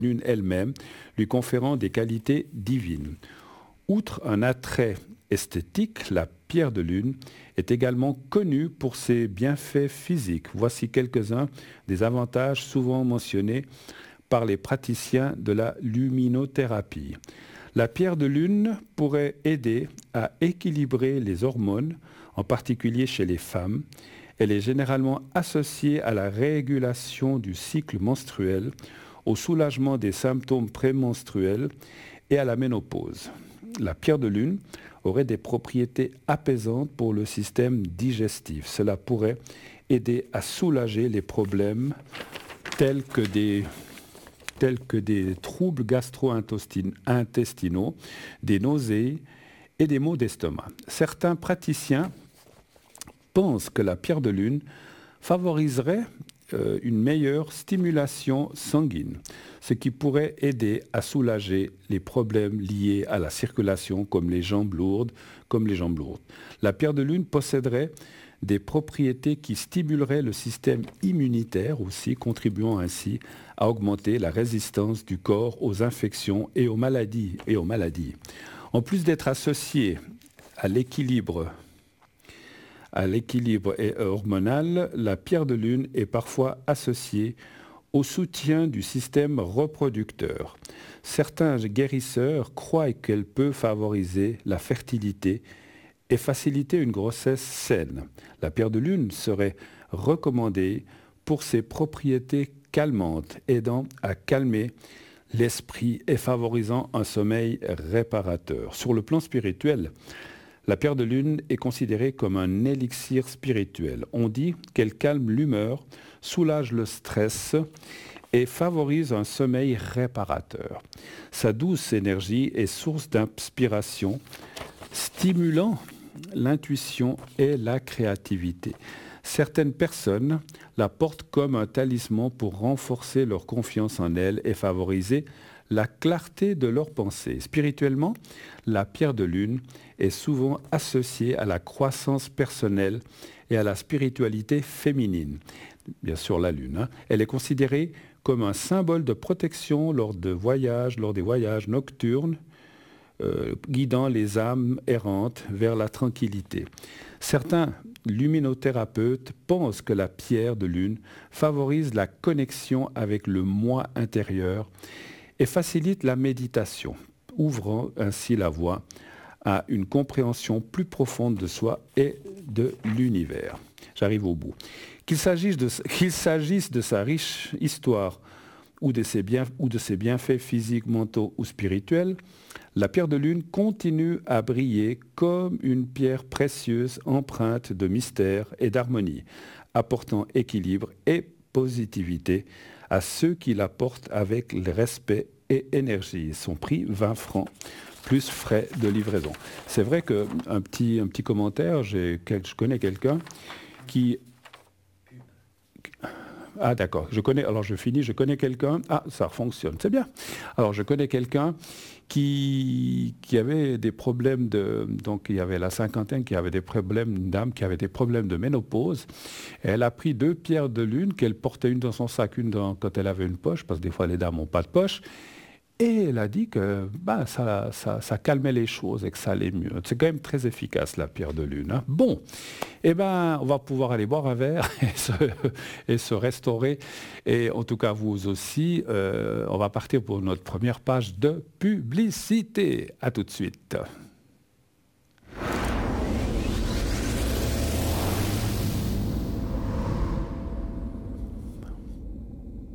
lune elle-même, lui conférant des qualités divines. Outre un attrait esthétique, la pierre de lune est également connue pour ses bienfaits physiques. Voici quelques-uns des avantages souvent mentionnés par les praticiens de la luminothérapie. La pierre de lune pourrait aider à équilibrer les hormones, en particulier chez les femmes. Elle est généralement associée à la régulation du cycle menstruel, au soulagement des symptômes prémenstruels et à la ménopause. La pierre de lune aurait des propriétés apaisantes pour le système digestif. Cela pourrait aider à soulager les problèmes tels que des troubles gastro-intestinaux, des nausées et des maux d'estomac. Certains praticiens pensent que la pierre de lune favoriserait une meilleure stimulation sanguine, ce qui pourrait aider à soulager les problèmes liés à la circulation comme les jambes lourdes. La pierre de lune posséderait des propriétés qui stimuleraient le système immunitaire aussi, contribuant ainsi à augmenter la résistance du corps aux infections et aux maladies. En plus d'être associée à l'équilibre hormonal, la pierre de lune est parfois associée au soutien du système reproducteur. Certains guérisseurs croient qu'elle peut favoriser la fertilité et faciliter une grossesse saine. La pierre de lune serait recommandée pour ses propriétés calmantes, aidant à calmer l'esprit et favorisant un sommeil réparateur. Sur le plan spirituel, la pierre de lune est considérée comme un élixir spirituel. On dit qu'elle calme l'humeur, soulage le stress et favorise un sommeil réparateur. Sa douce énergie est source d'inspiration, stimulant l'intuition et la créativité. Certaines personnes la portent comme un talisman pour renforcer leur confiance en elles et favoriser la clarté de leurs pensées. Spirituellement, la pierre de lune est souvent associée à la croissance personnelle et à la spiritualité féminine. Bien sûr, la lune. Elle est considérée comme un symbole de protection lors des voyages nocturnes, guidant les âmes errantes vers la tranquillité. Certains luminothérapeutes pensent que la pierre de lune favorise la connexion avec le moi intérieur et facilite la méditation, ouvrant ainsi la voie à une compréhension plus profonde de soi et de l'univers. J'arrive au bout. Qu'il s'agisse de sa riche histoire ou de ses bienfaits physiques, mentaux ou spirituels, la pierre de lune continue à briller comme une pierre précieuse empreinte de mystère et d'harmonie, apportant équilibre et positivité à ceux qui la portent avec respect et énergie. Son prix, 20 francs, plus frais de livraison. C'est vrai qu'un petit commentaire, je connais quelqu'un qui... Ah d'accord, je connais quelqu'un, ça fonctionne, c'est bien. Alors je connais quelqu'un qui avait des problèmes donc il y avait la cinquantaine, une dame qui avait des problèmes de ménopause. Et elle a pris 2 pierres de lune qu'elle portait, une dans son sac, quand elle avait une poche, parce que des fois les dames n'ont pas de poche. Et elle a dit que ça calmait les choses et que ça allait mieux. C'est quand même très efficace, la pierre de lune. Hein. Bon, on va pouvoir aller boire un verre et se restaurer. Et en tout cas, vous aussi, on va partir pour notre première page de publicité. À tout de suite.